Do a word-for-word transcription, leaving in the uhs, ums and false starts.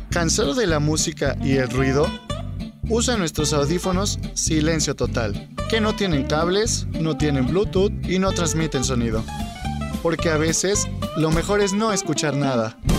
¿Cansado de la música y el ruido? Usa nuestros audífonos Silencio Total, que no tienen cables, no tienen Bluetooth y no transmiten sonido. Porque a veces, lo mejor es no escuchar nada.